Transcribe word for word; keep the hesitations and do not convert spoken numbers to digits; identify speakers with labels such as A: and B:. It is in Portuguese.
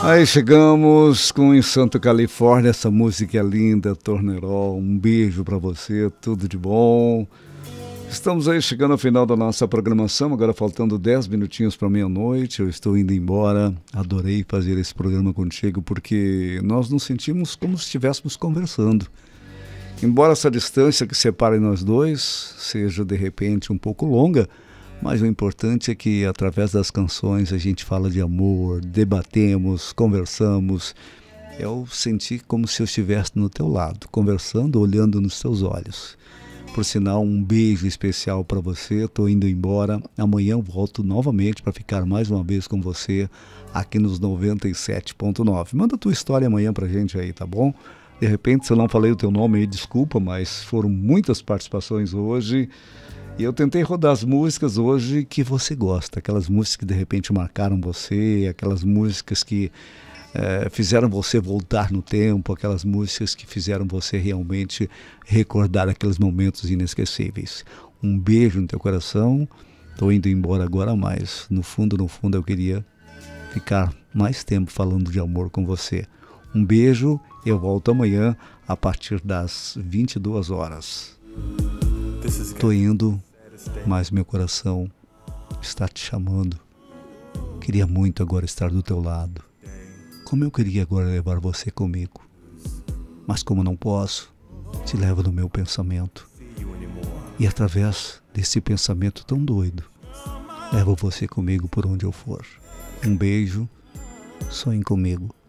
A: Aí chegamos com Em Santa Califórnia, essa música é linda, Tornerol, um beijo pra você, tudo de bom. Estamos aí chegando ao final da nossa programação, agora faltando dez minutinhos para meia-noite, eu estou indo embora. Adorei fazer esse programa contigo porque nós nos sentimos como se estivéssemos conversando. Embora essa distância que separe nós dois seja de repente um pouco longa, mas o importante é que através das canções a gente fala de amor, debatemos, conversamos. Eu senti como se eu estivesse no teu lado, conversando, olhando nos teus olhos. Por sinal, um beijo especial para você. Estou indo embora. Amanhã eu volto novamente para ficar mais uma vez com você aqui nos noventa e sete ponto nove. Manda a tua história amanhã pra gente aí, tá bom? De repente, se eu não falei o teu nome aí, desculpa, mas foram muitas participações hoje. E eu tentei rodar as músicas hoje que você gosta. Aquelas músicas que de repente marcaram você, aquelas músicas que é, fizeram você voltar no tempo, aquelas músicas que fizeram você realmente recordar aqueles momentos inesquecíveis. Um beijo no teu coração. Estou indo embora agora, mas no fundo, no fundo eu queria ficar mais tempo falando de amor com você. Um beijo, eu volto amanhã a partir das vinte e duas horas. Estou indo, mas meu coração está te chamando. Queria muito agora estar do teu lado. Como eu queria agora levar você comigo. Mas como não posso, te levo no meu pensamento. E através desse pensamento tão doido, levo você comigo por onde eu for. Um beijo, sonhe comigo.